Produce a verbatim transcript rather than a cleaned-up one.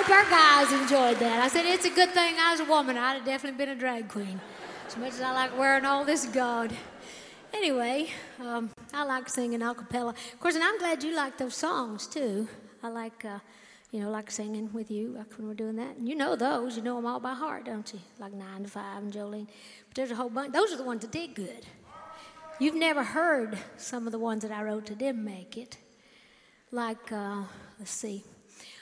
hope our guys enjoyed that. I said, it's a good thing I was a woman. I'd have definitely been a drag queen. As much as I like wearing all this gaud. Anyway, um, I like singing a cappella. Of course, and I'm glad you like those songs, too. I like, uh, you know, like singing with you, like when we're doing that. And you know those. You know them all by heart, don't you? Like Nine to Five and Jolene. But there's a whole bunch. Those are the ones that did good. You've never heard some of the ones that I wrote that didn't make it. Like, uh, let's see.